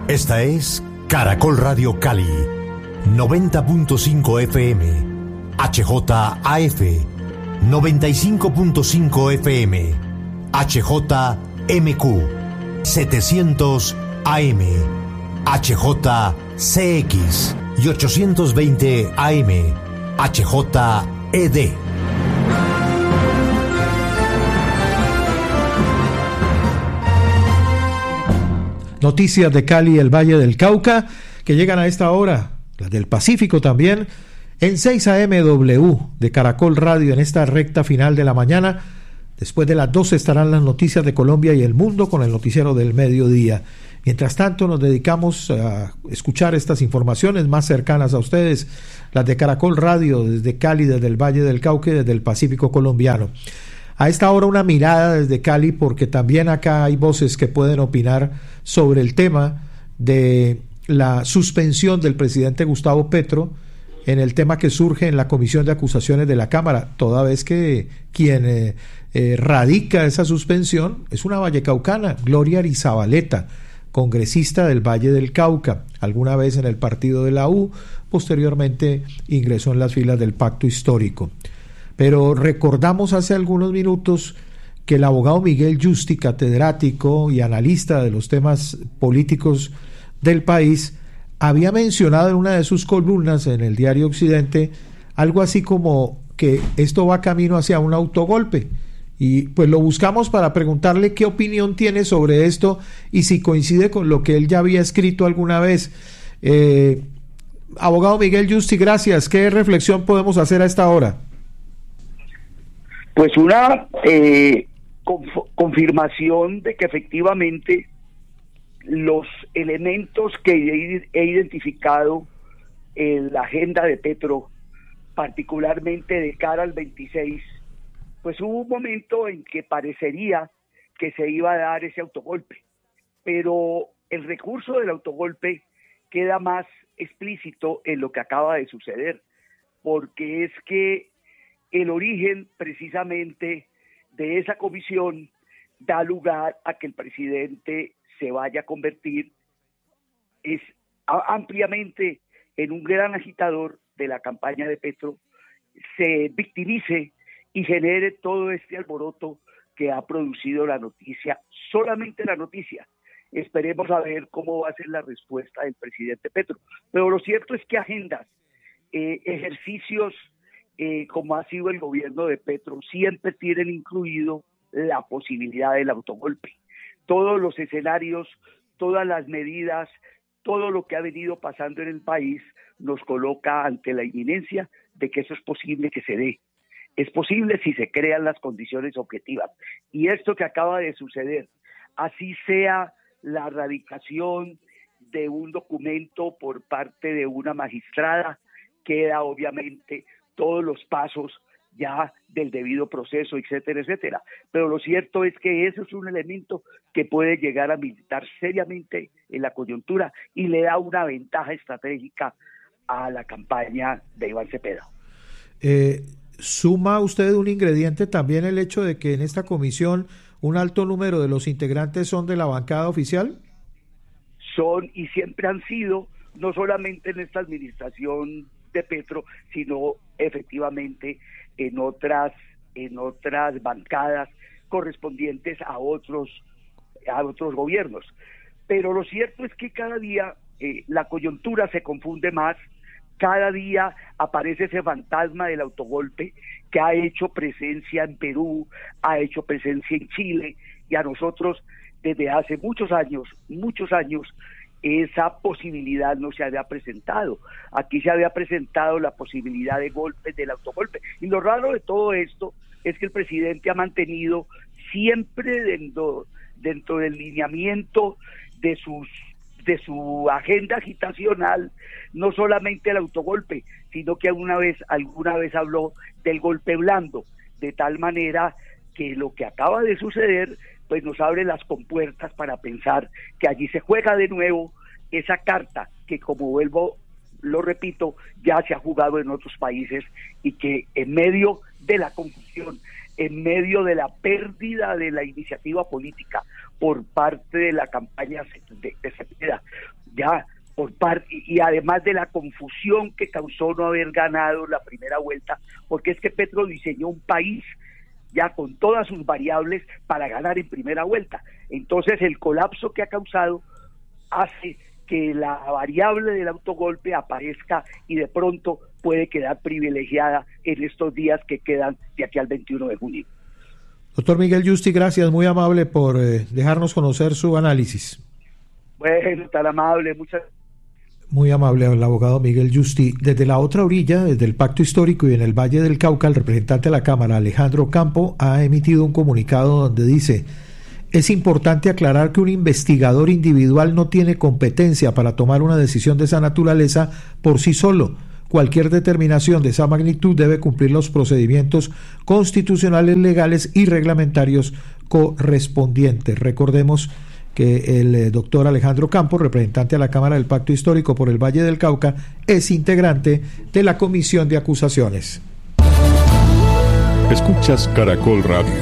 Esta es Caracol Radio Cali, 90.5 FM, HJAF, 95.5 FM, HJMQ, 700 AM, HJCX y 820 AM, HJED. Noticias de Cali y el Valle del Cauca que llegan a esta hora, las del Pacífico también, en 6 AMW de Caracol Radio en esta recta final de la mañana. Después de las 12 estarán las noticias de Colombia y el mundo con el noticiero del mediodía. Mientras tanto nos dedicamos a escuchar estas informaciones más cercanas a ustedes, las de Caracol Radio desde Cali, desde el Valle del Cauca y desde el Pacífico colombiano. A esta hora una mirada desde Cali porque también acá hay voces que pueden opinar sobre el tema de la suspensión del presidente Gustavo Petro en el tema que surge en la Comisión de Acusaciones de la Cámara, toda vez que quien radica esa suspensión es una vallecaucana, Gloria Arizabaleta, congresista del Valle del Cauca, alguna vez en el partido de la U, posteriormente ingresó en las filas del Pacto Histórico. Pero recordamos hace algunos minutos que el abogado Miguel Yusti, catedrático y analista de los temas políticos del país, había mencionado en una de sus columnas en el diario Occidente algo así como que esto va camino hacia un autogolpe. Y pues lo buscamos para preguntarle qué opinión tiene sobre esto y si coincide con lo que él ya había escrito alguna vez. Abogado Miguel Yusti, gracias. ¿Qué reflexión podemos hacer a esta hora? Pues una confirmación de que efectivamente los elementos que he identificado en la agenda de Petro, particularmente de cara al 26, pues hubo un momento en que parecería que se iba a dar ese autogolpe, pero el recurso del autogolpe queda más explícito en lo que acaba de suceder, porque es que el origen precisamente de esa comisión da lugar a que el presidente se vaya a convertir ampliamente en un gran agitador de la campaña de Petro, se victimice y genere todo este alboroto que ha producido la noticia, solamente la noticia. Esperemos a ver cómo va a ser la respuesta del presidente Petro. Pero lo cierto es que agendas, ejercicios, como ha sido el gobierno de Petro, siempre tienen incluido la posibilidad del autogolpe. Todos los escenarios, todas las medidas, todo lo que ha venido pasando en el país nos coloca ante la inminencia de que eso es posible que se dé. Es posible si se crean las condiciones objetivas. Y esto que acaba de suceder, así sea la erradicación de un documento por parte de una magistrada, queda obviamente todos los pasos ya del debido proceso, etcétera, etcétera. Pero lo cierto es que eso es un elemento que puede llegar a militar seriamente en la coyuntura y le da una ventaja estratégica a la campaña de Iván Cepeda. ¿Suma usted un ingrediente también el hecho de que en esta comisión un alto número de los integrantes son de la bancada oficial? Son y siempre han sido, no solamente en esta administración de Petro, sino efectivamente en otras bancadas correspondientes a otros gobiernos. Pero lo cierto es que cada día la coyuntura se confunde más, cada día aparece ese fantasma del autogolpe que ha hecho presencia en Perú, ha hecho presencia en Chile, y a nosotros desde hace muchos años, esa posibilidad no se había presentado. Aquí se había presentado la posibilidad de golpes, del autogolpe. Y lo raro de todo esto es que el presidente ha mantenido siempre dentro del lineamiento de su agenda agitacional, no solamente el autogolpe, sino que alguna vez habló del golpe blando, de tal manera que lo que acaba de suceder pues nos abre las compuertas para pensar que allí se juega de nuevo esa carta que, como lo repito, ya se ha jugado en otros países y que en medio de la confusión, en medio de la pérdida de la iniciativa política por parte de la campaña de Cepeda, ya por parte, y además de la confusión que causó no haber ganado la primera vuelta, porque es que Petro diseñó un país ya con todas sus variables para ganar en primera vuelta. Entonces el colapso que ha causado hace que la variable del autogolpe aparezca y de pronto puede quedar privilegiada en estos días que quedan de aquí al 21 de junio. Doctor Miguel Yusti, gracias, muy amable por dejarnos conocer su análisis. Bueno, tan amable, muchas gracias. Muy amable el abogado Miguel Yusti. Desde la otra orilla, desde el Pacto Histórico y en el Valle del Cauca, el representante de la Cámara, Alejandro Campo, ha emitido un comunicado donde dice: es importante aclarar que un investigador individual no tiene competencia para tomar una decisión de esa naturaleza por sí solo. Cualquier determinación de esa magnitud debe cumplir los procedimientos constitucionales, legales y reglamentarios correspondientes. Recordemos que el doctor Alejandro Campos, representante a la Cámara del Pacto Histórico por el Valle del Cauca, es integrante de la Comisión de Acusaciones. Escuchas Caracol Radio.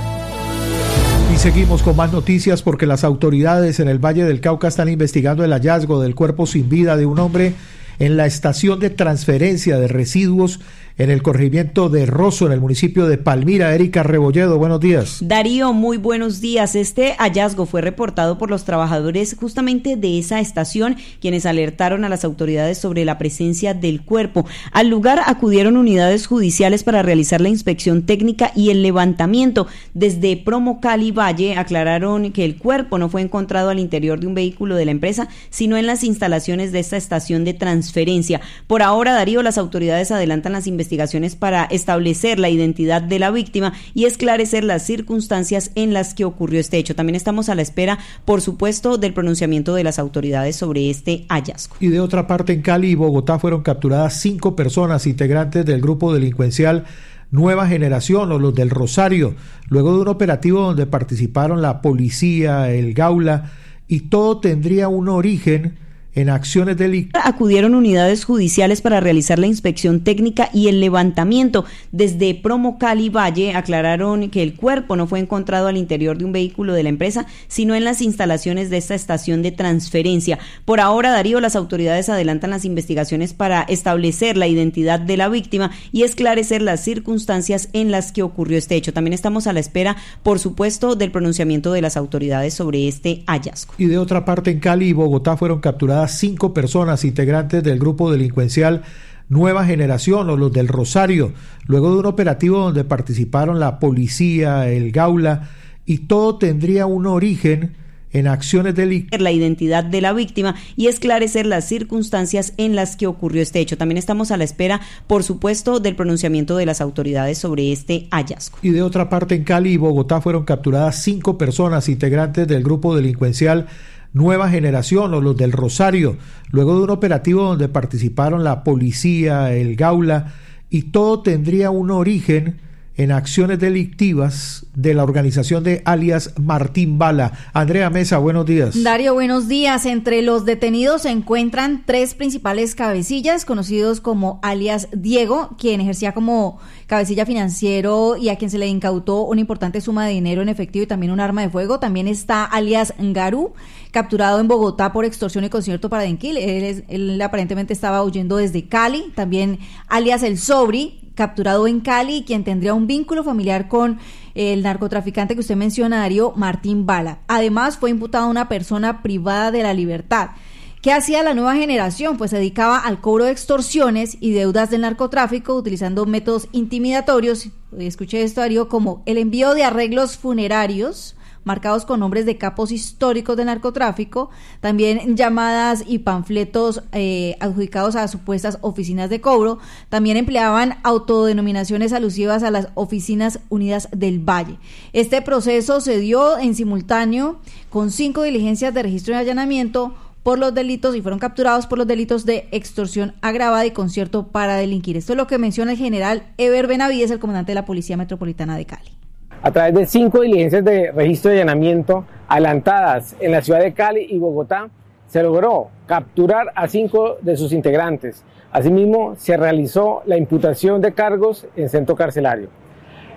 Y seguimos con más noticias porque las autoridades en el Valle del Cauca están investigando el hallazgo del cuerpo sin vida de un hombre en la estación de transferencia de residuos en el corregimiento de Rosso, en el municipio de Palmira. Erika Rebolledo, buenos días. Darío, muy buenos días. Este hallazgo fue reportado por los trabajadores justamente de esa estación, quienes alertaron a las autoridades sobre la presencia del cuerpo. Al lugar acudieron unidades judiciales para realizar la inspección técnica y el levantamiento. Desde Promo Cali Valle aclararon que el cuerpo no fue encontrado al interior de un vehículo de la empresa, sino en las instalaciones de esta estación de transferencia. Por ahora, Darío, las autoridades adelantan las investigaciones para establecer la identidad de la víctima y esclarecer las circunstancias en las que ocurrió este hecho. También estamos a la espera, por supuesto, del pronunciamiento de las autoridades sobre este hallazgo. Y de otra parte, en Cali y Bogotá fueron capturadas 5 personas integrantes del grupo delincuencial Nueva Generación, o los del Rosario, luego de un operativo donde participaron la policía, el Gaula, y todo tendría un origen en acciones delictivas. Acudieron unidades judiciales para realizar la inspección técnica y el levantamiento. Desde Promo Cali Valle aclararon que el cuerpo no fue encontrado al interior de un vehículo de la empresa, sino en las instalaciones de esta estación de transferencia. Por ahora, Darío, las autoridades adelantan las investigaciones para establecer la identidad de la víctima y esclarecer las circunstancias en las que ocurrió este hecho. También estamos a la espera, por supuesto, del pronunciamiento de las autoridades sobre este hallazgo. Y de otra parte, en Cali y Bogotá fueron capturadas 5 personas integrantes del grupo delincuencial Nueva Generación, o los del Rosario, luego de un operativo donde participaron la policía, el Gaula, y todo tendría un origen en acciones delictivas. La identidad de la víctima y esclarecer las circunstancias en las que ocurrió este hecho. También estamos a la espera, por supuesto, del pronunciamiento de las autoridades sobre este hallazgo. Y de otra parte, en Cali y Bogotá fueron capturadas 5 personas integrantes del grupo delincuencial Nueva Generación, o los del Rosario, luego de un operativo donde participaron la policía, el Gaula, y todo tendría un origen en acciones delictivas de la organización de alias Martín Bala. Andrea Mesa, buenos días. Darío, buenos días. Entre los detenidos se encuentran 3 principales cabecillas, conocidos como alias Diego, quien ejercía como cabecilla financiero y a quien se le incautó una importante suma de dinero en efectivo y también un arma de fuego. También está alias Garú, capturado en Bogotá por extorsión y concierto para delinquir. Él aparentemente estaba huyendo desde Cali. También alias El Sobri, capturado en Cali, quien tendría un vínculo familiar con el narcotraficante que usted menciona, Darío, Martín Bala. Además, fue imputada una persona privada de la libertad. ¿Qué hacía la Nueva Generación? Pues se dedicaba al cobro de extorsiones y deudas del narcotráfico utilizando métodos intimidatorios, escuché esto, Darío, como el envío de arreglos funerarios marcados con nombres de capos históricos de narcotráfico, también llamadas y panfletos adjudicados a supuestas oficinas de cobro. También empleaban autodenominaciones alusivas a las Oficinas Unidas del Valle. Este proceso se dio en simultáneo con 5 diligencias de registro y allanamiento por los delitos, y fueron capturados por los delitos de extorsión agravada y concierto para delinquir. Esto es lo que menciona el general Eber Benavides, el comandante de la Policía Metropolitana de Cali. A través de 5 diligencias de registro y allanamiento adelantadas en la ciudad de Cali y Bogotá, se logró capturar a 5 de sus integrantes. Asimismo, se realizó la imputación de cargos en centro carcelario.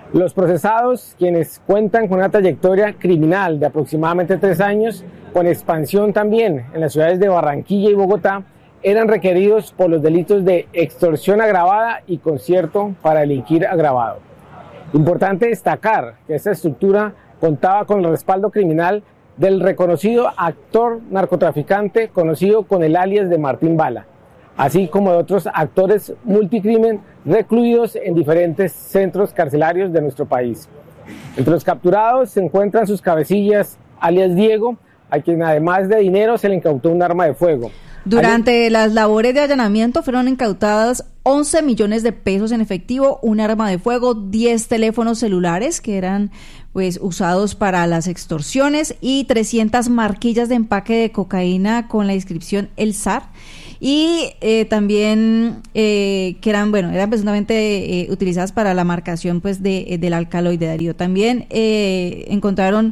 Los procesados, quienes cuentan con una trayectoria criminal de aproximadamente 3 años, con expansión también en las ciudades de Barranquilla y Bogotá, eran requeridos por los delitos de extorsión agravada y concierto para delinquir agravado. Importante destacar que esta estructura contaba con el respaldo criminal del reconocido actor narcotraficante conocido con el alias de Martín Bala, así como de otros actores multicrimen recluidos en diferentes centros carcelarios de nuestro país. Entre los capturados se encuentran sus cabecillas, alias Diego, a quien además de dinero se le incautó un arma de fuego. Durante las labores de allanamiento fueron incautadas 11 millones de pesos en efectivo, un arma de fuego, 10 teléfonos celulares que eran pues usados para las extorsiones y 300 marquillas de empaque de cocaína con la inscripción El Zar. Y también que eran presuntamente utilizadas para la marcación pues del alcaloide, Darío. También encontraron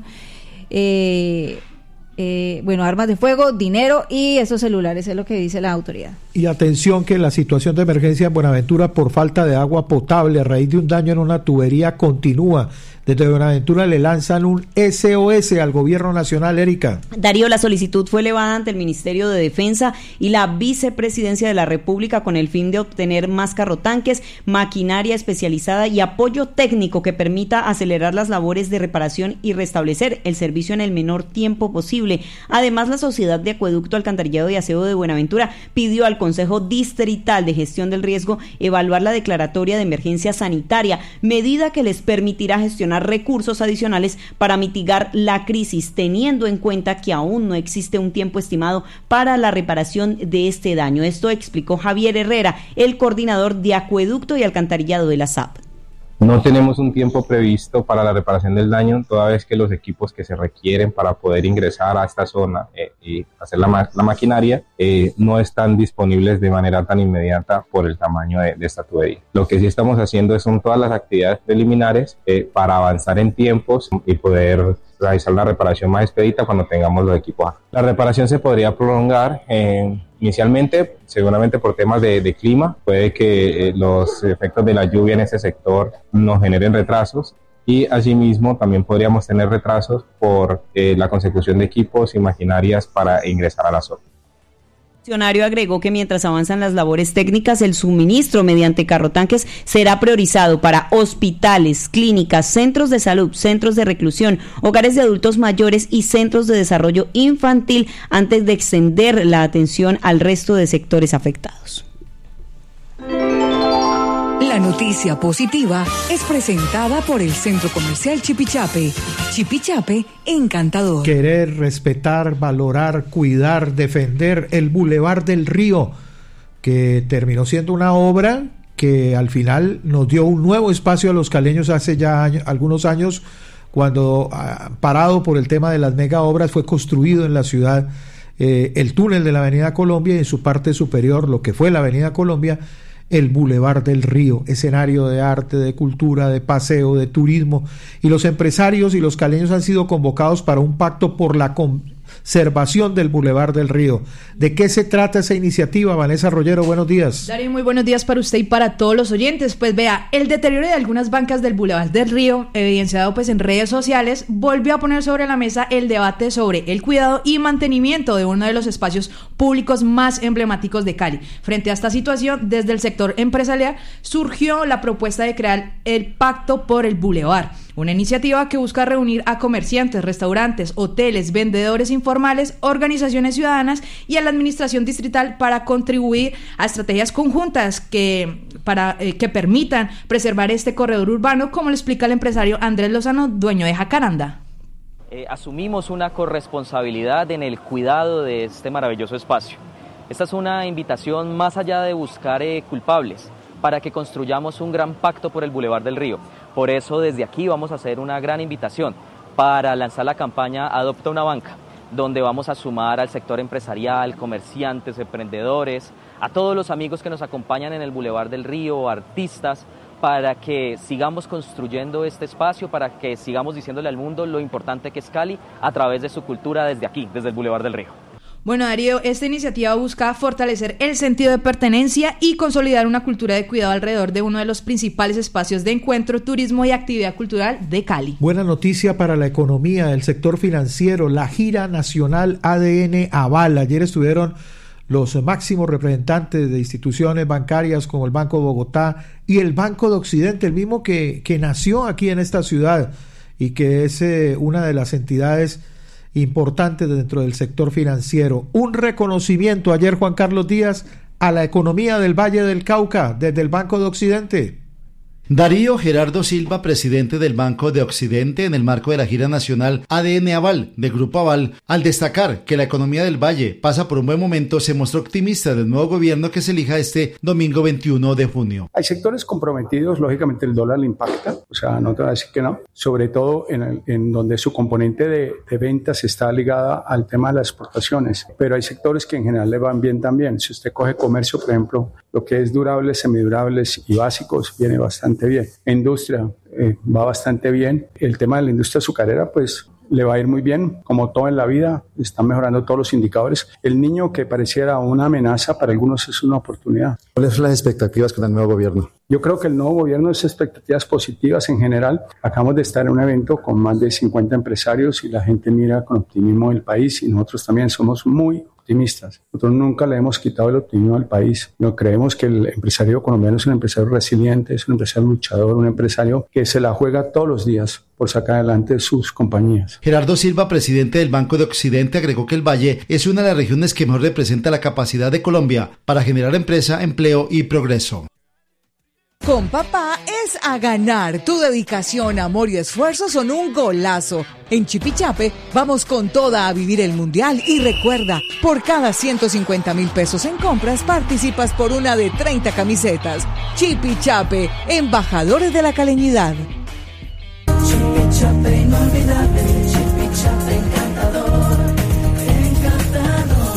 armas de fuego, dinero y esos celulares, es lo que dice la autoridad. Y atención que la situación de emergencia en Buenaventura por falta de agua potable a raíz de un daño en una tubería continúa. Desde Buenaventura le lanzan un SOS al gobierno nacional, Erika. Darío, la solicitud fue elevada ante el Ministerio de Defensa y la Vicepresidencia de la República con el fin de obtener más carrotanques, maquinaria especializada y apoyo técnico que permita acelerar las labores de reparación y restablecer el servicio en el menor tiempo posible. Además, la Sociedad de Acueducto, Alcantarillado y Aseo de Buenaventura pidió al Consejo Distrital de Gestión del Riesgo evaluar la declaratoria de emergencia sanitaria, medida que les permitirá gestionar recursos adicionales para mitigar la crisis, teniendo en cuenta que aún no existe un tiempo estimado para la reparación de este daño. Esto explicó Javier Herrera, el coordinador de Acueducto y Alcantarillado de la SAP. No tenemos un tiempo previsto para la reparación del daño, toda vez que los equipos que se requieren para poder ingresar a esta zona y hacer la maquinaria no están disponibles de manera tan inmediata por el tamaño de esta tubería. Lo que sí estamos haciendo son todas las actividades preliminares para avanzar en tiempos y poder realizar una reparación más expedita cuando tengamos los equipos. La reparación se podría prolongar inicialmente, seguramente por temas de clima, puede que los efectos de la lluvia en ese sector nos generen retrasos y asimismo también podríamos tener retrasos por la consecución de equipos y maquinarias para ingresar a la zona. El funcionario agregó que mientras avanzan las labores técnicas, el suministro mediante carrotanques será priorizado para hospitales, clínicas, centros de salud, centros de reclusión, hogares de adultos mayores y centros de desarrollo infantil antes de extender la atención al resto de sectores afectados. La noticia positiva es presentada por el Centro Comercial Chipichape. Chipichape, encantador. Querer, respetar, valorar, cuidar, defender el Boulevard del Río, que terminó siendo una obra que al final nos dio un nuevo espacio a los caleños hace ya algunos años, cuando parado por el tema de las mega obras fue construido en la ciudad el túnel de la Avenida Colombia y en su parte superior lo que fue la Avenida Colombia, el Boulevard del Río, escenario de arte, de cultura, de paseo, de turismo, y los empresarios y los caleños han sido convocados para un pacto por la conservación del Boulevard del Río. ¿De qué se trata esa iniciativa? Vanessa Rollero, buenos días. Darío, muy buenos días para usted y para todos los oyentes. Pues vea, el deterioro de algunas bancas del Boulevard del Río, evidenciado pues en redes sociales, volvió a poner sobre la mesa el debate sobre el cuidado y mantenimiento de uno de los espacios públicos más emblemáticos de Cali. Frente a esta situación, desde el sector empresarial surgió la propuesta de crear el Pacto por el Boulevard, una iniciativa que busca reunir a comerciantes, restaurantes, hoteles, vendedores informales, organizaciones ciudadanas y a la administración distrital para contribuir a estrategias conjuntas que permitan preservar este corredor urbano, como lo explica el empresario Andrés Lozano, dueño de Jacaranda. Asumimos una corresponsabilidad en el cuidado de este maravilloso espacio. Esta es una invitación más allá de buscar culpables, para que construyamos un gran pacto por el Boulevard del Río. Por eso desde aquí vamos a hacer una gran invitación para lanzar la campaña Adopta una Banca, donde vamos a sumar al sector empresarial, comerciantes, emprendedores, a todos los amigos que nos acompañan en el Boulevard del Río, artistas, para que sigamos construyendo este espacio, para que sigamos diciéndole al mundo lo importante que es Cali a través de su cultura desde aquí, desde el Boulevard del Río. Bueno, Darío, esta iniciativa busca fortalecer el sentido de pertenencia y consolidar una cultura de cuidado alrededor de uno de los principales espacios de encuentro, turismo y actividad cultural de Cali. Buena noticia para la economía, el sector financiero, la gira nacional ADN Aval. Ayer estuvieron los máximos representantes de instituciones bancarias como el Banco de Bogotá y el Banco de Occidente, el mismo que nació aquí en esta ciudad y que es una de las entidades importantes dentro del sector financiero. Un reconocimiento ayer, Juan Carlos Díaz, a la economía del Valle del Cauca desde el Banco de Occidente. Darío Gerardo Silva, presidente del Banco de Occidente, en el marco de la gira nacional ADN Aval del Grupo Aval, al destacar que la economía del Valle pasa por un buen momento, se mostró optimista del nuevo gobierno que se elija este domingo 21 de junio. Hay sectores comprometidos, lógicamente el dólar le impacta, o sea, no te voy a decir que no, sobre todo en donde su componente de ventas está ligada al tema de las exportaciones, pero hay sectores que en general le van bien también. Si usted coge comercio, por ejemplo, lo que es durables, semidurables y básicos, viene bastante bien. Industria va bastante bien. El tema de la industria azucarera, pues le va a ir muy bien, como todo en la vida, están mejorando todos los indicadores. El niño que pareciera una amenaza, para algunos es una oportunidad. ¿Cuáles son las expectativas con el nuevo gobierno? Yo creo que el nuevo gobierno es expectativas positivas en general. Acabamos de estar en un evento con más de 50 empresarios y la gente mira con optimismo el país y nosotros también somos muy optimistas. Nosotros nunca le hemos quitado el optimismo al país. No creemos que el empresario colombiano es un empresario resiliente, es un empresario luchador, un empresario que se la juega todos los días por sacar adelante sus compañías. Gerardo Silva, presidente del Banco de Occidente, agregó que el Valle es una de las regiones que mejor representa la capacidad de Colombia para generar empresa, empleo y progreso. Con papá es a ganar. Tu dedicación, amor y esfuerzo son un golazo. En Chipichape vamos con toda a vivir el Mundial y recuerda, por cada 150,000 pesos en compras participas por una de 30 camisetas. Chipichape, embajadores de la caleñidad. Chipichape inolvidable, Chipichape encantador, encantador.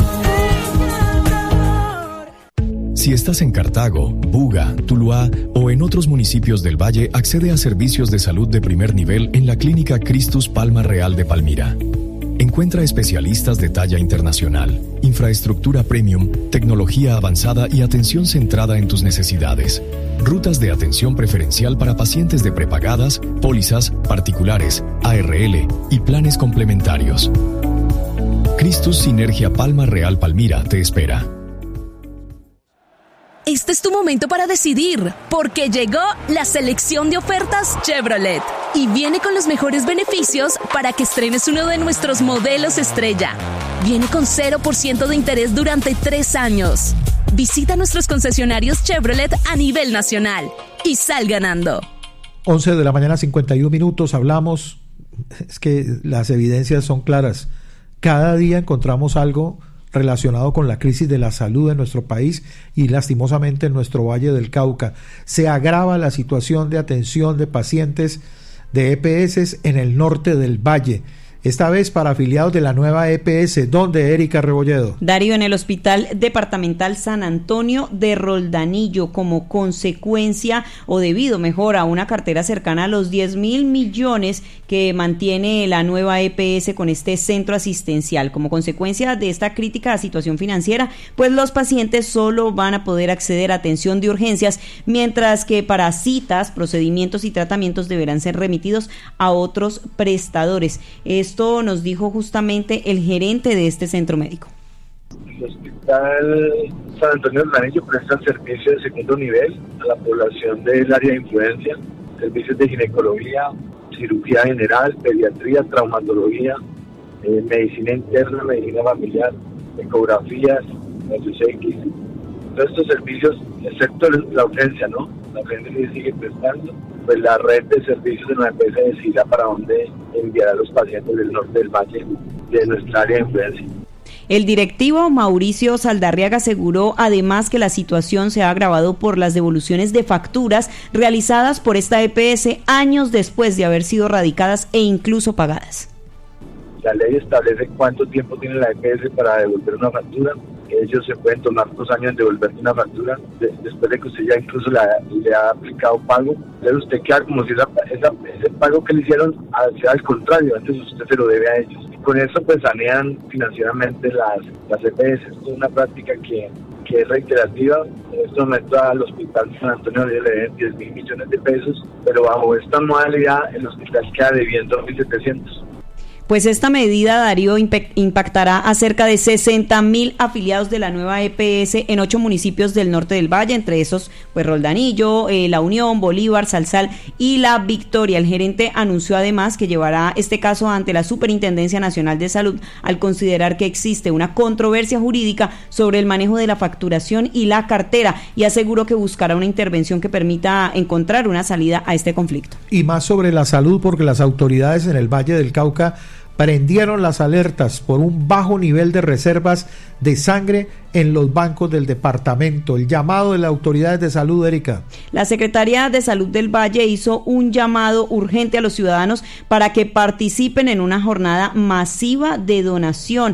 Si estás en Cartago, Buga, Tuluá o en otros municipios del Valle, accede a servicios de salud de primer nivel en la Clínica Cristus Palma Real de Palmira. Encuentra especialistas de talla internacional, infraestructura premium, tecnología avanzada y atención centrada en tus necesidades. Rutas de atención preferencial para pacientes de prepagadas, pólizas, particulares, ARL y planes complementarios. Cristus Sinergia Palma Real Palmira te espera. Este es tu momento para decidir, porque llegó la selección de ofertas Chevrolet y viene con los mejores beneficios para que estrenes uno de nuestros modelos estrella. Viene con 0% de interés durante 3 años. Visita nuestros concesionarios Chevrolet a nivel nacional y sal ganando. 11 de la mañana, 51 minutos, hablamos, es que las evidencias son claras. Cada día encontramos algo relacionado con la crisis de la salud en nuestro país y lastimosamente en nuestro Valle del Cauca. Se agrava la situación de atención de pacientes de EPS en el norte del Valle. Esta vez para afiliados de la nueva EPS. ¿Dónde, Erika Rebolledo? Darío, en el Hospital Departamental San Antonio de Roldanillo, como consecuencia o debido, mejor, a una cartera cercana a los 10.000 millones que mantiene la nueva EPS con este centro asistencial. Como consecuencia de esta crítica situación financiera, pues los pacientes solo van a poder acceder a atención de urgencias, mientras que para citas, procedimientos y tratamientos deberán ser remitidos a otros prestadores. Esto nos dijo justamente el gerente de este centro médico. El Hospital San Antonio de Roldanillo presta servicios de segundo nivel a la población del área de influencia, servicios de ginecología, cirugía general, pediatría, traumatología, medicina interna, medicina familiar, ecografías, rayos X. Todos estos servicios, excepto la urgencia, ¿no? La urgencia sigue prestando. Pues la red de servicios de la empresa decida para dónde enviar a los pacientes del norte del Valle de nuestra área de influencia. El directivo Mauricio Saldarriaga aseguró además que la situación se ha agravado por las devoluciones de facturas realizadas por esta EPS años después de haber sido radicadas e incluso pagadas. La ley establece cuánto tiempo tiene la EPS para devolver una factura. Ellos se pueden tomar 2 años en devolver una factura después de que usted ya incluso le ha aplicado pago. Entonces usted queda como si ese pago que le hicieron sea al contrario, entonces usted se lo debe a ellos. con eso pues sanean financieramente las EPS. Es una práctica que es reiterativa. En este momento al Hospital San Antonio le deben 10.000 millones de pesos, pero bajo esta modalidad el hospital queda debiendo 1.700. Pues esta medida, Darío, impactará a cerca de 60.000 afiliados de la nueva EPS en 8 municipios del norte del Valle, entre esos pues Roldanillo, La Unión, Bolívar, Salsal y La Victoria. El gerente anunció además que llevará este caso ante la Superintendencia Nacional de Salud al considerar que existe una controversia jurídica sobre el manejo de la facturación y la cartera, y aseguró que buscará una intervención que permita encontrar una salida a este conflicto. Y más sobre la salud, porque las autoridades en el Valle del Cauca prendieron las alertas por un bajo nivel de reservas de sangre en los bancos del departamento. El llamado de las autoridades de salud, Erika. La Secretaría de Salud del Valle hizo un llamado urgente a los ciudadanos para que participen en una jornada masiva de donación.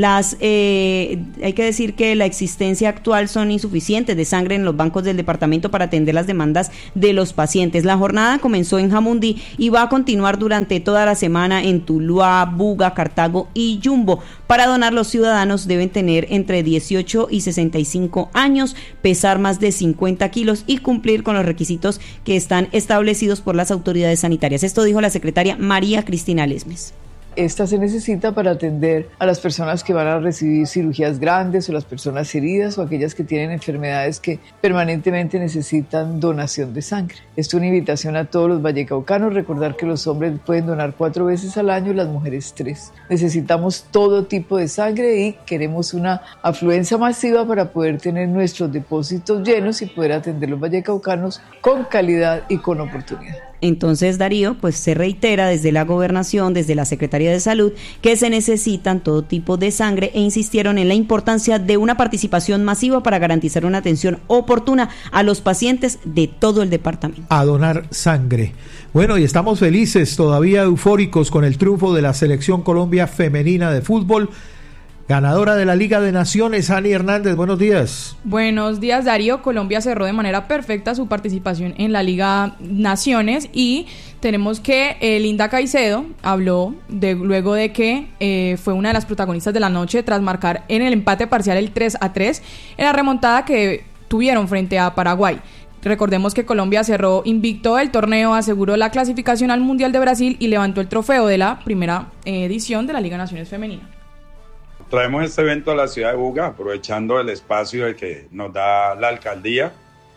Hay que decir que la existencia actual son insuficientes de sangre en los bancos del departamento para atender las demandas de los pacientes. La jornada comenzó en Jamundí y va a continuar durante toda la semana en Tuluá, Buga, Cartago y Yumbo. Para donar, los ciudadanos deben tener entre 18 y 65 años, pesar más de 50 kilos y cumplir con los requisitos que están establecidos por las autoridades sanitarias. Esto dijo la secretaria María Cristina Lesmes. Esta se necesita para atender a las personas que van a recibir cirugías grandes o las personas heridas o aquellas que tienen enfermedades que permanentemente necesitan donación de sangre. Es una invitación a todos los vallecaucanos, recordar que los hombres pueden donar 4 veces al año y las mujeres 3. Necesitamos todo tipo de sangre y queremos una afluencia masiva para poder tener nuestros depósitos llenos y poder atender a los vallecaucanos con calidad y con oportunidad. Entonces, Darío, pues se reitera desde la Gobernación, desde la Secretaría de Salud, que se necesitan todo tipo de sangre e insistieron en la importancia de una participación masiva para garantizar una atención oportuna a los pacientes de todo el departamento. A donar sangre. Bueno, y estamos felices, todavía eufóricos con el triunfo de la Selección Colombia Femenina de Fútbol, ganadora de la Liga de Naciones. Ani Hernández, buenos días. Buenos días, Darío. Colombia cerró de manera perfecta su participación en la Liga Naciones y tenemos que Linda Caicedo habló luego de que fue una de las protagonistas de la noche tras marcar en el empate parcial el 3-3 en la remontada que tuvieron frente a Paraguay. Recordemos que Colombia cerró invicto el torneo, aseguró la clasificación al Mundial de Brasil y levantó el trofeo de la primera edición de la Liga Naciones Femenina. Traemos este evento a la ciudad de Buga, aprovechando el espacio que nos da la alcaldía,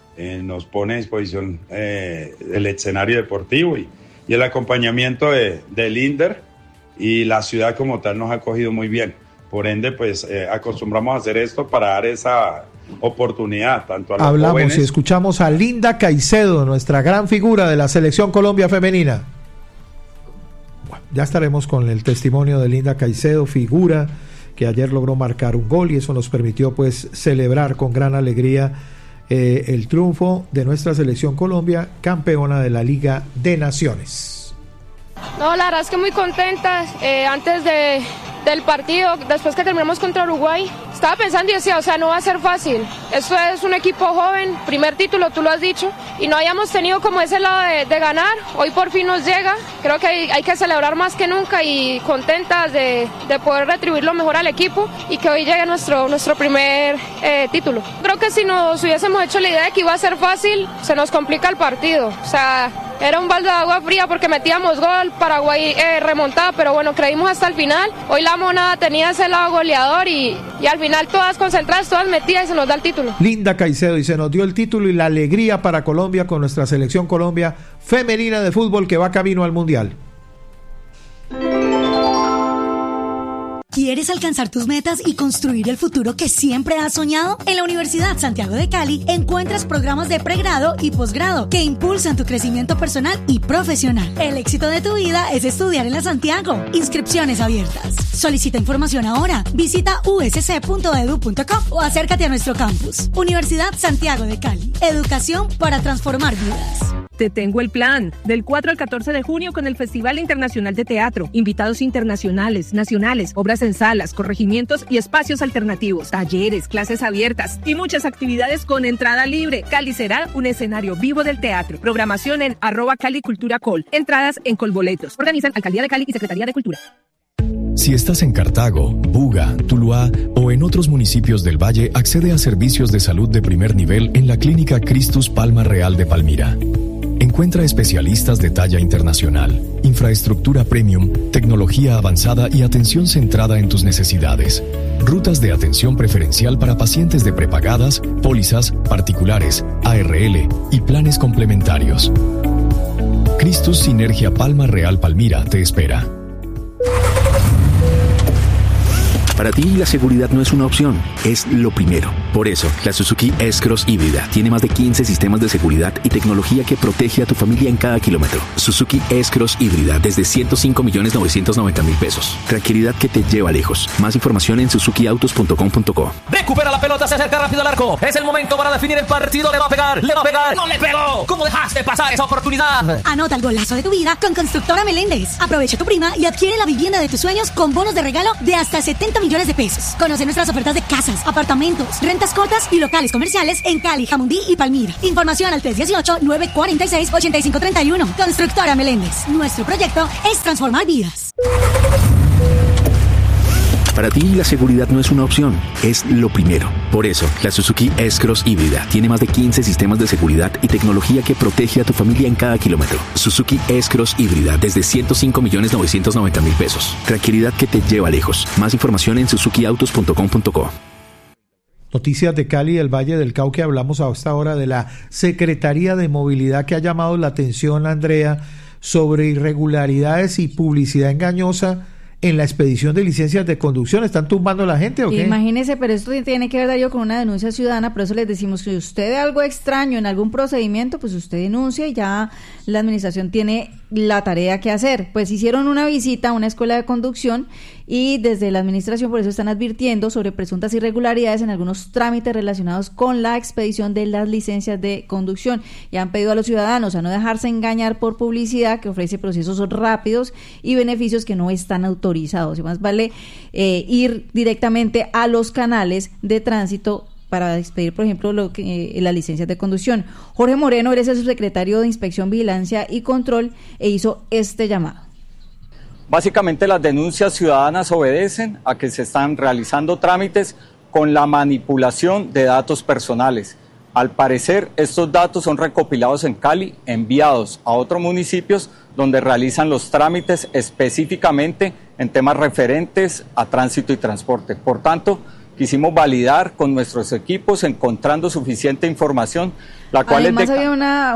nos pone a disposición el escenario deportivo y el acompañamiento del INDER, y la ciudad como tal nos ha acogido muy bien. Por ende, pues acostumbramos a hacer esto para dar esa oportunidad tanto a los Hablamos jóvenes. Y escuchamos a Linda Caicedo, nuestra gran figura de la Selección Colombia Femenina. Bueno, ya estaremos con el testimonio de Linda Caicedo, figura que ayer logró marcar un gol y eso nos permitió pues celebrar con gran alegría el triunfo de nuestra Selección Colombia, campeona de la Liga de Naciones. No, la verdad es que muy contenta. Antes del partido, después que terminamos contra Uruguay, estaba pensando y decía, o sea, no va a ser fácil. Esto es un equipo joven, primer título, tú lo has dicho, y no hayamos tenido como ese lado de ganar. Hoy por fin nos llega. Creo que hay que celebrar más que nunca y contentas de poder retribuir lo mejor al equipo y que hoy llegue nuestro primer título. Creo que si nos hubiésemos hecho la idea de que iba a ser fácil, se nos complica el partido. O sea, era un balde de agua fría porque metíamos gol, Paraguay remontaba, pero bueno, creímos hasta el final. Hoy la Monada tenía ese lado goleador y al final todas concentradas, todas metidas y se nos da el título. Linda Caicedo, y se nos dio el título y la alegría para Colombia con nuestra Selección Colombia Femenina de Fútbol que va camino al Mundial. ¿Quieres alcanzar tus metas y construir el futuro que siempre has soñado? En la Universidad Santiago de Cali encuentras programas de pregrado y posgrado que impulsan tu crecimiento personal y profesional. El éxito de tu vida es estudiar en la Santiago. Inscripciones abiertas. Solicita información ahora. Visita usc.edu.com o acércate a nuestro campus. Universidad Santiago de Cali. Educación para transformar vidas. Te tengo el plan. Del 4 al 14 de junio con el Festival Internacional de Teatro. Invitados internacionales, nacionales, obras en salas, corregimientos y espacios alternativos. Talleres, clases abiertas y muchas actividades con entrada libre. Cali será un escenario vivo del teatro. Programación en @CaliCulturaCol. Entradas en Colboletos. Organizan Alcaldía de Cali y Secretaría de Cultura. Si estás en Cartago, Buga, Tuluá o en otros municipios del Valle, accede a servicios de salud de primer nivel en la Clínica Christus Palma Real de Palmira. Encuentra especialistas de talla internacional, infraestructura premium, tecnología avanzada y atención centrada en tus necesidades. Rutas de atención preferencial para pacientes de prepagadas, pólizas, particulares, ARL y planes complementarios. Christus Sinergia Palma Real Palmira te espera. Para ti, la seguridad no es una opción, es lo primero. Por eso, la Suzuki S-Cross híbrida tiene más de 15 sistemas de seguridad y tecnología que protege a tu familia en cada kilómetro. Suzuki S-Cross híbrida desde 105.990.000 pesos. Tranquilidad que te lleva lejos. Más información en suzukiautos.com.co. Recupera la pelota, se acerca rápido al arco. Es el momento para definir el partido. Le va a pegar, no le pegó. ¿Cómo dejaste pasar esa oportunidad? Anota el golazo de tu vida con Constructora Meléndez. Aprovecha tu prima y adquiere la vivienda de tus sueños con bonos de regalo de hasta 70 millones de pesos. Conoce nuestras ofertas de casas, apartamentos, rentas cortas y locales comerciales en Cali, Jamundí y Palmira. Información al 318-946-8531. Constructora Meléndez. Nuestro proyecto es transformar vidas. Para ti, la seguridad no es una opción, es lo primero. Por eso, la Suzuki S-Cross híbrida tiene más de 15 sistemas de seguridad y tecnología que protege a tu familia en cada kilómetro. Suzuki S-Cross híbrida desde 105.990.000 pesos. Tranquilidad que te lleva lejos. Más información en suzukiautos.com.co. Noticias de Cali y el Valle del Cauca. Hablamos a esta hora de la Secretaría de Movilidad, que ha llamado la atención, Andrea, sobre irregularidades y publicidad engañosa en la expedición de licencias de conducción. ¿Están tumbando a la gente o qué? Imagínese, pero esto tiene que ver, Darío, con una denuncia ciudadana. Por eso les decimos que si usted ve algo extraño en algún procedimiento, pues usted denuncia y ya la administración tiene la tarea que hacer. Pues hicieron una visita a una escuela de conducción y desde la administración por eso están advirtiendo sobre presuntas irregularidades en algunos trámites relacionados con la expedición de las licencias de conducción, y han pedido a los ciudadanos a no dejarse engañar por publicidad que ofrece procesos rápidos y beneficios que no están autorizados, y más vale ir directamente a los canales de tránsito para expedir, por ejemplo, las licencias de conducción. Jorge Moreno, él es el subsecretario de Inspección, Vigilancia y Control, e hizo este llamado. Básicamente las denuncias ciudadanas obedecen a que se están realizando trámites con la manipulación de datos personales. Al parecer, estos datos son recopilados en Cali, enviados a otros municipios donde realizan los trámites específicamente en temas referentes a tránsito y transporte. Por tanto, quisimos validar con nuestros equipos, encontrando suficiente información, la cual además había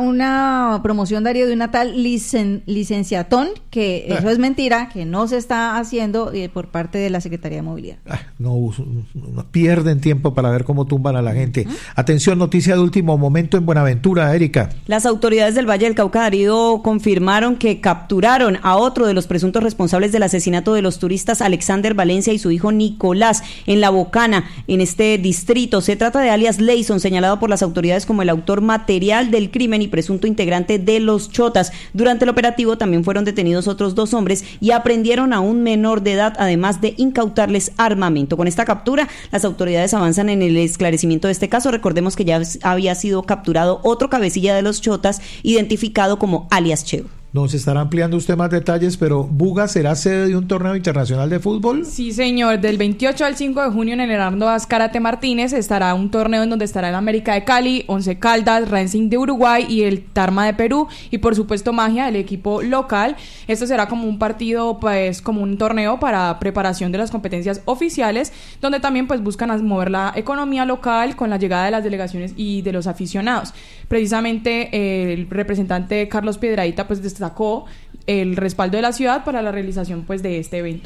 una promoción, Darío, de una tal licenciatón, que eso es mentira, que no se está haciendo por parte de la Secretaría de Movilidad. No pierden tiempo para ver cómo tumban a la gente. Atención, noticia de último momento en Buenaventura, Erika. Las autoridades del Valle del Cauca, Darío, confirmaron que capturaron a otro de los presuntos responsables del asesinato de los turistas Alexander Valencia y su hijo Nicolás en La Bocana, en este distrito. Se trata de alias Leison, señalado por las autoridades como el autor material del crimen y presunto integrante de los Chotas. Durante el operativo también fueron detenidos otros 2 hombres y aprendieron a un menor de edad, además de incautarles armamento. Con esta captura, las autoridades avanzan en el esclarecimiento de este caso. Recordemos que ya había sido capturado otro cabecilla de los Chotas, identificado como alias Cheo. Nos estará ampliando usted más detalles, pero ¿Buga será sede de un torneo internacional de fútbol? Sí, señor. Del 28 al 5 de junio en el Hernando Azcárate Martínez estará un torneo en donde estará el América de Cali, Once Caldas, Racing de Uruguay y el Tarma de Perú, y por supuesto Magia, el equipo local. Esto será como un partido, pues como un torneo para preparación de las competencias oficiales, donde también pues buscan mover la economía local con la llegada de las delegaciones y de los aficionados. Precisamente el representante Carlos Piedradita pues destacó el respaldo de la ciudad para la realización pues de este evento.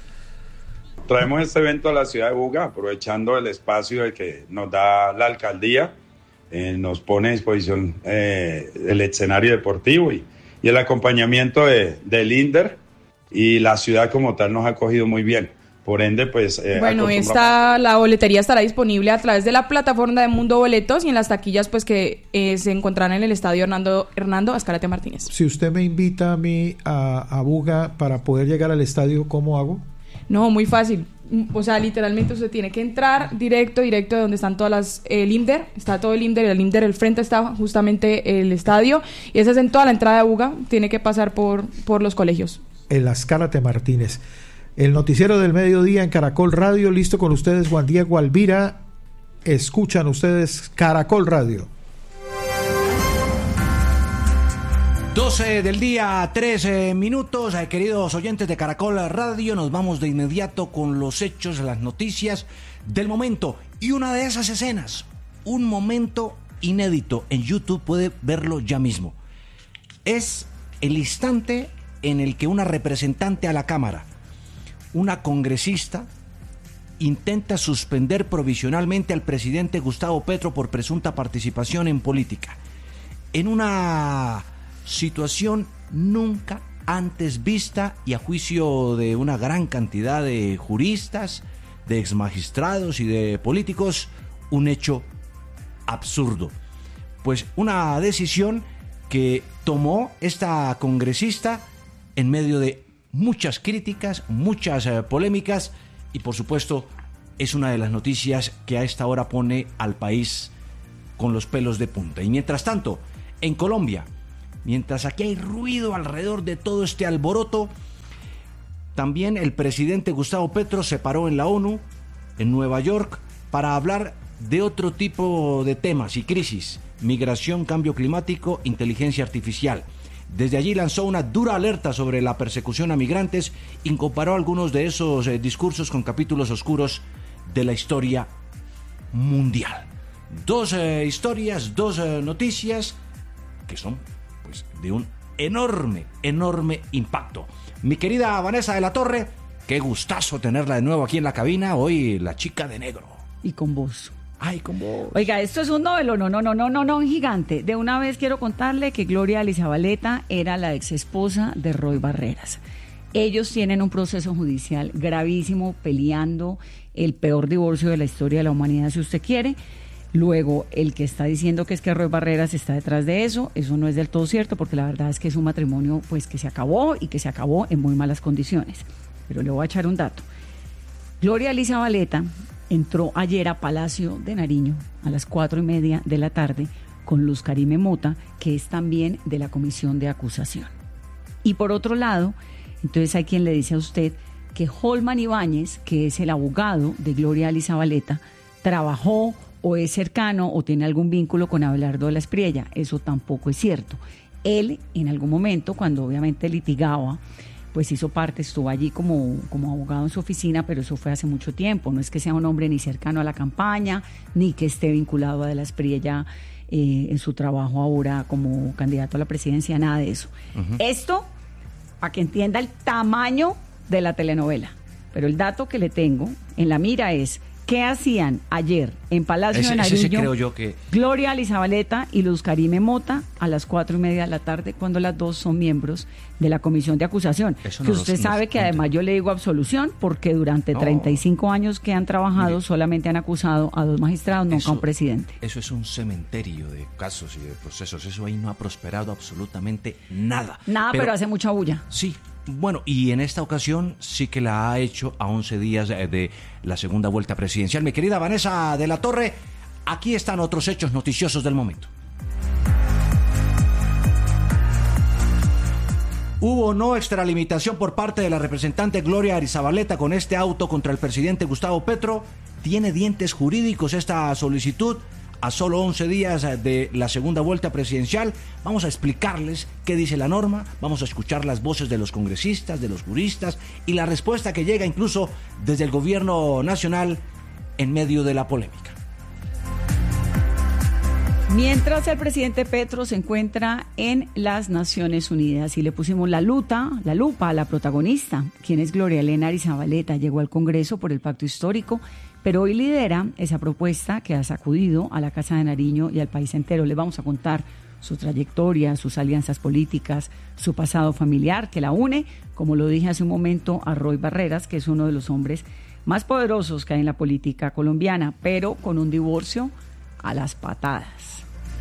Traemos este evento a la ciudad de Buga, aprovechando el espacio que nos da la alcaldía, nos pone a disposición el escenario deportivo y el acompañamiento del INDER, y la ciudad como tal nos ha acogido muy bien. Por ende, pues... Bueno, la boletería estará disponible a través de la plataforma de Mundo Boletos y en las taquillas pues que se encontrarán en el estadio Hernando Azcárate Martínez. Si usted me invita a mí a Buga para poder llegar al estadio, ¿cómo hago? No, muy fácil. O sea, literalmente usted tiene que entrar directo de donde están todas las... El INDER, está todo el INDER, el frente está justamente el estadio, y esa es en toda la entrada de Buga, tiene que pasar por los colegios. El Azcárate Martínez. El noticiero del mediodía en Caracol Radio, listo con ustedes Juan Diego Alvira. Escuchan ustedes Caracol Radio. 12 del día, 3 minutos. Queridos oyentes de Caracol Radio, nos vamos de inmediato con los hechos, las noticias del momento. Y una de esas escenas, un momento inédito, en YouTube puede verlo ya mismo. Es el instante en el que una representante a la Cámara, una congresista, intenta suspender provisionalmente al presidente Gustavo Petro por presunta participación en política. En una situación nunca antes vista y a juicio de una gran cantidad de juristas, de exmagistrados y de políticos, un hecho absurdo. Pues una decisión que tomó esta congresista en medio de muchas críticas, muchas polémicas y por supuesto es una de las noticias que a esta hora pone al país con los pelos de punta. Y mientras tanto, en Colombia, mientras aquí hay ruido alrededor de todo este alboroto, también el presidente Gustavo Petro se paró en la ONU, en Nueva York, para hablar de otro tipo de temas y crisis: migración, cambio climático, inteligencia artificial. Desde allí lanzó una dura alerta sobre la persecución a migrantes y comparó algunos de esos discursos con capítulos oscuros de la historia mundial. Dos historias, dos noticias que son pues de un enorme impacto. Mi querida Vanessa de la Torre, qué gustazo tenerla de nuevo aquí en la cabina, hoy la chica de negro. Y con vos. Ay, con vos. Oiga, esto es un novelo, no, gigante. De una vez quiero contarle que Gloria Elizabaleta era la ex esposa de Roy Barreras. Ellos tienen un proceso judicial gravísimo, peleando el peor divorcio de la historia de la humanidad, si usted quiere. Luego, el que está diciendo que es que Roy Barreras está detrás de eso no es del todo cierto, porque la verdad es que es un matrimonio pues que se acabó y que se acabó en muy malas condiciones. Pero le voy a echar un dato. Gloria Elizabaleta entró ayer a Palacio de Nariño a las 4:30 de la tarde con Luz Karime Mota, que es también de la comisión de acusación. Y por otro lado, entonces hay quien le dice a usted que Holman Ibáñez, que es el abogado de Gloria Elizabaleta, trabajó o es cercano o tiene algún vínculo con Abelardo de la Espriella. Eso tampoco es cierto. Él, en algún momento, cuando obviamente litigaba, pues hizo parte, estuvo allí como abogado en su oficina, pero eso fue hace mucho tiempo. No es que sea un hombre ni cercano a la campaña, ni que esté vinculado a de la Espriella en su trabajo ahora como candidato a la presidencia, nada de eso. Uh-huh. Esto, para que entienda el tamaño de la telenovela. Pero el dato que le tengo en la mira es: ¿qué hacían ayer en Palacio de Nariño sí creo yo que Gloria Elizabaleta y Luz Karime Mota a las 4:30 de la tarde, cuando las dos son miembros de la comisión de acusación? Eso que usted sabe que además yo le digo absolución, porque durante 35 años que han trabajado, solamente han acusado a 2 magistrados, nunca a un presidente. Eso es un cementerio de casos y de procesos. Eso ahí no ha prosperado absolutamente nada. Nada, pero hace mucha bulla. Sí. Bueno, y en esta ocasión sí que la ha hecho a 11 días de la segunda vuelta presidencial. Mi querida Vanessa de la Torre, aquí están otros hechos noticiosos del momento. Hubo no extralimitación por parte de la representante Gloria Elizabaleta con este auto contra el presidente Gustavo Petro. Tiene dientes jurídicos esta solicitud. A solo 11 días de la segunda vuelta presidencial, vamos a explicarles qué dice la norma, vamos a escuchar las voces de los congresistas, de los juristas y la respuesta que llega incluso desde el gobierno nacional en medio de la polémica. Mientras el presidente Petro se encuentra en las Naciones Unidas y le pusimos la lupa a la protagonista, quien es Gloria Elena Elizabaleta, llegó al Congreso por el Pacto Histórico, pero hoy lidera esa propuesta que ha sacudido a la Casa de Nariño y al país entero. Les vamos a contar su trayectoria, sus alianzas políticas, su pasado familiar que la une, como lo dije hace un momento, a Roy Barreras, que es uno de los hombres más poderosos que hay en la política colombiana, pero con un divorcio a las patadas.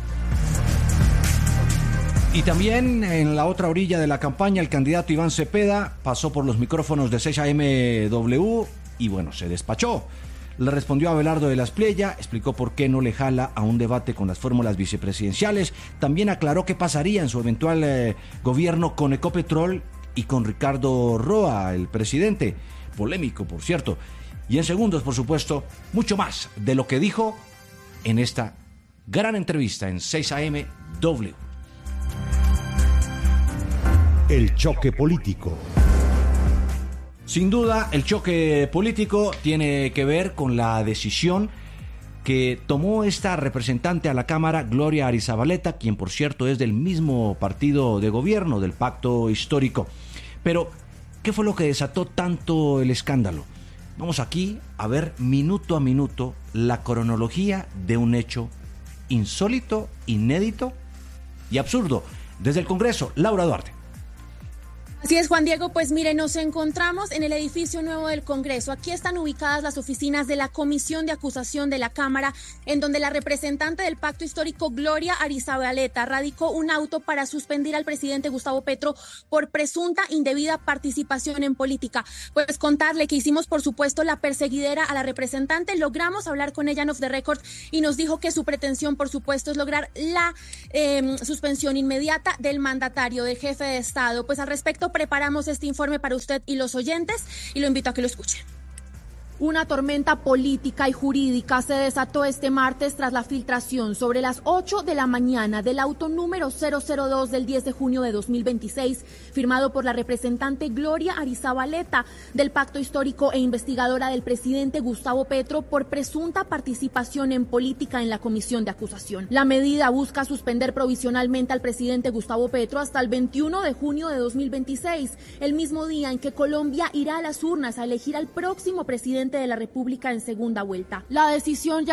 Y también en la otra orilla de la campaña, el candidato Iván Cepeda pasó por los micrófonos de 6am y bueno, se despachó. Le respondió a Abelardo de la Espriella, explicó por qué no le jala a un debate con las fórmulas vicepresidenciales. También aclaró qué pasaría en su eventual gobierno con Ecopetrol y con Ricardo Roa, el presidente. polémico, por cierto. Y en segundos, por supuesto, mucho más de lo que dijo en esta gran entrevista en 6 AM W. El choque político. Sin duda, el choque político tiene que ver con la decisión que tomó esta representante a la Cámara, Gloria Arizabaleta, quien por cierto es del mismo partido de gobierno, del Pacto Histórico. Pero, ¿qué fue lo que desató tanto el escándalo? Vamos aquí a ver minuto a minuto la cronología de un hecho insólito, inédito y absurdo. Desde el Congreso, Laura Duarte. Así es, Juan Diego, pues mire, nos encontramos en el edificio nuevo del Congreso. Aquí están ubicadas las oficinas de la Comisión de Acusación de la Cámara, en donde la representante del Pacto Histórico, Gloria Arizabaleta, radicó un auto para suspender al presidente Gustavo Petro por presunta indebida participación en política. Pues contarle que hicimos, por supuesto, la perseguidera a la representante, logramos hablar con ella en off the record y nos dijo que su pretensión, por supuesto, es lograr la suspensión inmediata del mandatario, del jefe de Estado. Pues al respecto, preparamos este informe para usted y los oyentes y lo invito a que lo escuchen. Una tormenta política y jurídica se desató este martes tras la filtración sobre las 8 de la mañana del auto número 002 del 10 de junio de 2026, firmado por la representante Gloria Arizabaleta del Pacto Histórico e investigadora del presidente Gustavo Petro por presunta participación en política en la Comisión de Acusación. La medida busca suspender provisionalmente al presidente Gustavo Petro hasta el 21 de junio de 2026, el mismo día en que Colombia irá a las urnas a elegir al próximo presidente de la República en segunda vuelta. La decisión ya